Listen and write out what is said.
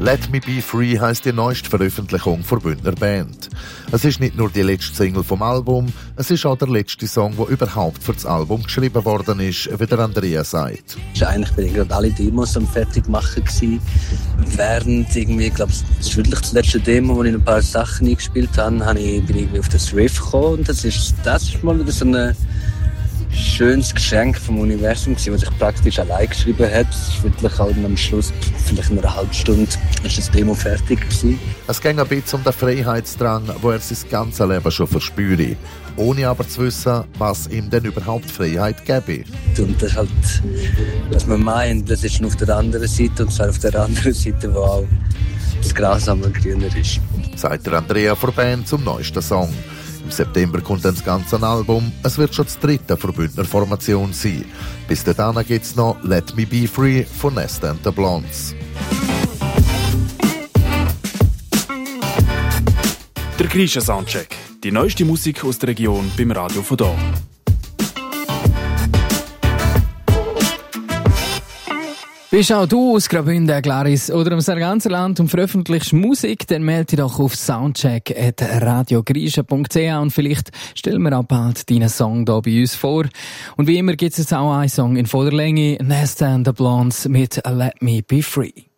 «Let Me Be Free» heisst die neueste Veröffentlichung der Bündner Band. Es ist nicht nur die letzte Single vom Album, es ist auch der letzte Song, der überhaupt für das Album geschrieben worden ist, wie der Andrea sagt. Eigentlich bin ich gerade alle Demos am fertig machen gewesen. Während irgendwie, ich glaube, das ist wirklich das letzte Demo, wo ich ein paar Sachen eingespielt habe, bin ich auf das Riff gekommen. Und das ist mal wieder so ein schönes Geschenk vom Universum gewesen, was ich praktisch allein geschrieben habe. Es ist wirklich halt am Schluss, vielleicht in einer halben Stunde, ist das Demo fertig gewesen. Es ging ein bisschen um den Freiheitsdrang, wo er sein ganzes Leben schon verspüre, ohne aber zu wissen, was ihm denn überhaupt Freiheit gäbe. Und das ist halt, was man meint, das ist auf der anderen Seite, und zwar auf der anderen Seite, wo auch das Gras einmal grüner ist. Sagt der Andrea von der Band zum neuesten Song. Im September kommt dann das ganze Album. Es wird schon das dritte der Bündner Formation sein. Bis dahin gibt es noch «Let Me Be Free» von Nesta and the Blondes. Der Grisha Soundcheck. Die neueste Musik aus der Region beim Radio von hier. Bist auch du aus Graubünden, Glaris, oder im Sarganserland und veröffentlichst Musik, dann melde dich doch auf soundcheck@radiogrisha.ch und vielleicht stellen wir auch bald deinen Song hier bei uns vor. Und wie immer gibt es jetzt auch einen Song in voller Länge, Nesta and the Blondes mit «Let Me Be Free».